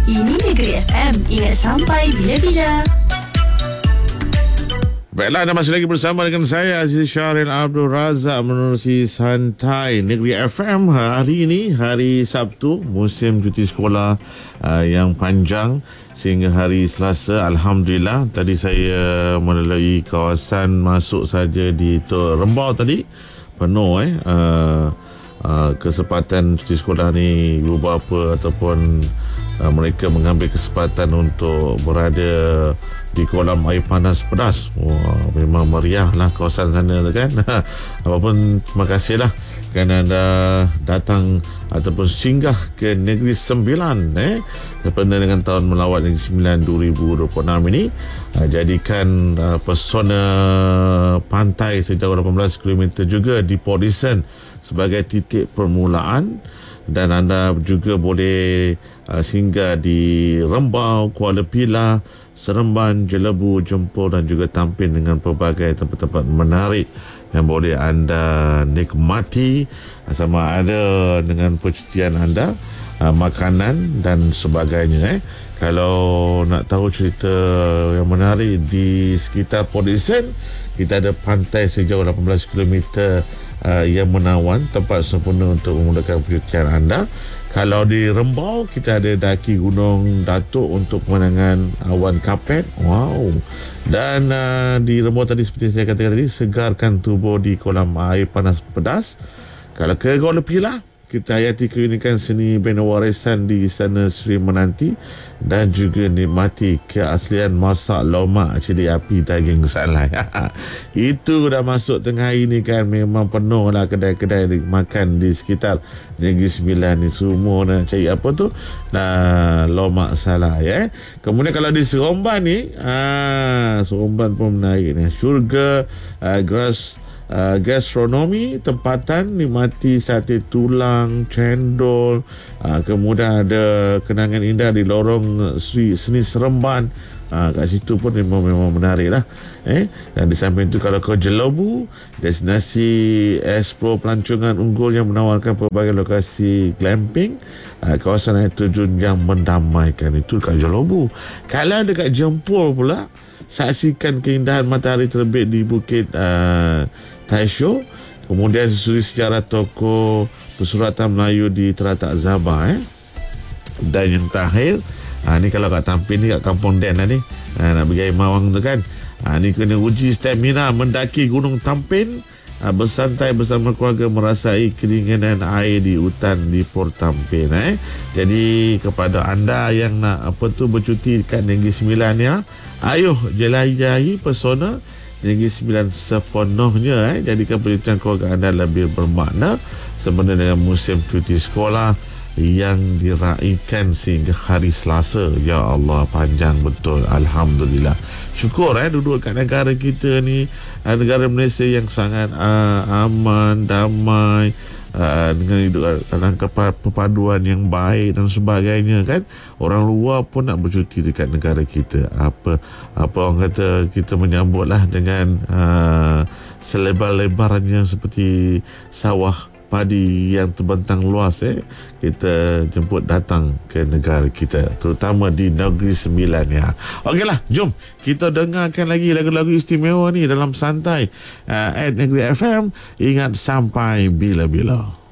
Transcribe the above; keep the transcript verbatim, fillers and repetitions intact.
Ini Negeri F M. Ingat sampai bila-bila. Baiklah, anda masih lagi bersama dengan saya Aziz Syaril Abdul Razak menerusi Santai Negeri F M. Hari ini hari Sabtu, musim cuti sekolah uh, yang panjang sehingga hari Selasa. Alhamdulillah, tadi saya melalui kawasan masuk saja di Tok Rembau tadi penuh eh uh, uh, kesempatan cuti sekolah ni beberapa ataupun uh, mereka mengambil kesempatan untuk berada di kolam air panas pedas. Wah, memang meriah lah kawasan sana tu kan. Apapun, terima kasih lah kerana anda datang ataupun singgah ke Negeri Sembilan eh berkenaan dengan tahun melawat Negeri Sembilan dua ribu dua puluh enam ini. uh, jadikan uh, pesona pantai sejauh lapan belas kilometer juga di Port Dickson sebagai titik permulaan, dan anda juga boleh uh, singgah di Rembau, Kuala Pilah, Seremban, Jelebu, Jempol dan juga Tampin dengan pelbagai tempat-tempat menarik yang boleh anda nikmati sama ada dengan percutian anda, uh, makanan dan sebagainya. Eh. Kalau nak tahu cerita yang menarik di sekitar Port Dickson, kita ada pantai sejauh lapan belas kilometer uh, yang menawan, tempat sempurna untuk memudahkan percutian anda. Kalau di Rembau, kita ada daki Gunung Datuk untuk pemandangan awan kapet. Wow. Dan uh, di Rembau tadi, seperti saya katakan tadi, segarkan tubuh di kolam air panas pedas. Kalau ke Kuala Pilah, kita hayati keunikan seni bina warisan di Istana Seri Menanti dan juga nikmati keaslian masak lomak cili api daging salai. Itu dah masuk tengah hari ni kan, memang penuh lah kedai-kedai makan di sekitar Negeri Sembilan ni. Semua nak cari apa tu? Nah, lomak salai eh. Kemudian kalau di Seremban ni, ah, Seremban pun menarik ni. Syurga uh, Grass Uh, gastronomi, tempatan nikmati sate tulang, cendol, uh, kemudian ada kenangan indah di lorong Sri Seni Seremban. Uh, kat situ pun memang, memang menarik lah eh? Dan di samping itu, kalau ke Jelebu, destinasi explore pelancongan unggul yang menawarkan pelbagai lokasi glamping, uh, kawasan air terjun yang mendamaikan. Itu kat Jelebu. Kalau dekat Jempol pula, saksikan keindahan matahari terbit di Bukit uh, Taisho. Kemudian susuri sejarah toko persuratan Melayu di Teratak Zabah eh. Dan yang terakhir, ha, ni kalau kat Tampin ni, kat Kampung Den lah ni, ha, nak pergi air Mawang tu kan, ha, ni kena uji stamina mendaki Gunung Tampin, ha, bersantai bersama keluarga merasai kedinginan air di hutan di Port Tampin eh. Jadi kepada anda yang nak apa tu bercuti kat Negeri Sembilan ya, ayuh jelajahi pesona Negeri Sembilan sepenuhnya eh. Jadikan percutian keluarga anda lebih bermakna sempena dengan musim cuti sekolah yang diraikan sehingga hari Selasa. Ya Allah, panjang betul. Alhamdulillah. Syukur eh duduk kat negara kita ni, negara Malaysia yang sangat uh, aman, damai, Uh, dengan hidup dalam perpaduan yang baik dan sebagainya kan. Orang luar pun nak bercuti dekat negara kita. Apa apa orang kata, kita menyambutlah dengan uh, selebar-lebarannya seperti sawah padi yang terbentang luas eh. Kita jemput datang ke negara kita, terutama di Negeri Sembilan ya. Okeylah, jom kita dengarkan lagi lagu-lagu istimewa ni dalam Santai uh, at Negeri F M. Ingat sampai bila-bila.